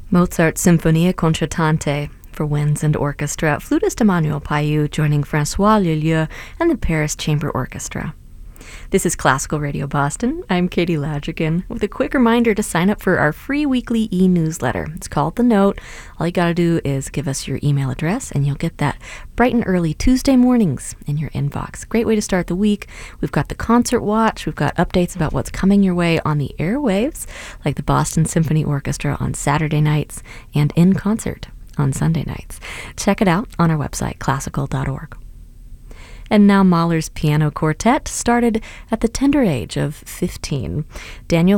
Mozart's Sinfonia Concertante for winds and orchestra, flutist Emmanuel Payou joining Francois Leleux and the Paris Chamber Orchestra. This is Classical Radio Boston. I'm Katie Ladjigan with a quick reminder to sign up for our free weekly e-newsletter. It's called The Note. All you gotta do is give us your email address and you'll get that bright and early Tuesday mornings in your inbox. Great way to start the week. We've got the concert watch. We've got updates about what's coming your way on the airwaves, like the Boston Symphony Orchestra on Saturday nights and in concert on Sunday nights. Check it out on our website, classical.org. And now Mahler's Piano Quartet started at the tender age of 15. Daniel